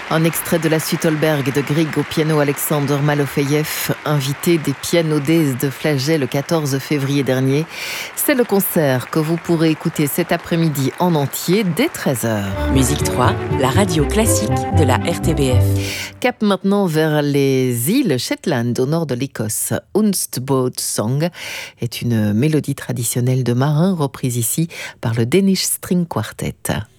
Un extrait de la suite Holberg de Grieg au piano Alexander Malofeyev, invité des pianodés de Flagey le 14 février dernier. C'est le concert que vous pourrez écouter cet après-midi en entier dès 13h. Musique 3, la radio classique de la RTBF. Cap maintenant vers les îles Shetland au nord de l'Écosse. Unstboat Song est une mélodie traditionnelle de marins reprise ici par le Danish String Quartet.